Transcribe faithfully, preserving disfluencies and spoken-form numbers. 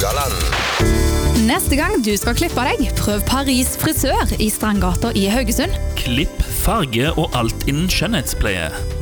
Rogaland. Neste gang du skal klippe deg, prøv Paris frisør i Strandgata i Haugesund. Klipp, farge og alt innen skjønnhetspleie.